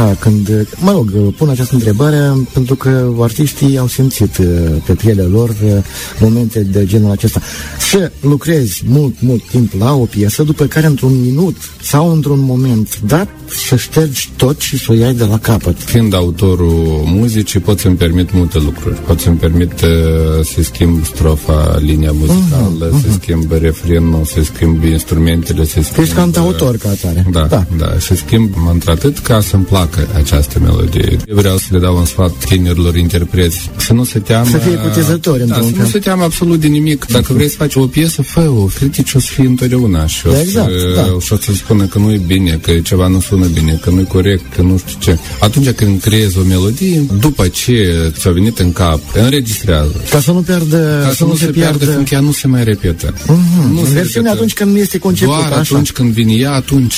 așa, când, mă rog, pun această întrebare pentru că artiștii au simțit pe pielea lor momente de genul acesta. Să lucrezi mult timp la o piesă, după care într-un minut sau într-un moment dat să ștergi tot și să o iai de la capăt. Fiind autorul muzicii, pot să-mi permit multe lucruri. Pot să-mi permit să schimb strofa, linia muzicală, să schimb refrenul, să schimb instrumentele, să schimb... Ești cantautor ca atare. Da, să schimb într-atât ca să-mi placă această melodie. Eu vreau să le dau un sfat tinerilor interpreți, să nu se teamă... Să fie cutezători, să nu se teamă absolut de nimic. Dacă vrei să faci o piesă, fă-o, critici o să fie întotdeauna și o să spună că nu e bine, că ceva nu sună bine, că nu e corect, că nu știu ce. Atunci când creezi o melodie, după ce ți-a venit în cap, înregistrează. Ca să nu pierdă... Ca să nu se pierdă, fiindcă ea nu se mai repetă. Versiunea atunci când este concepută, doar atunci când vine ea, atunci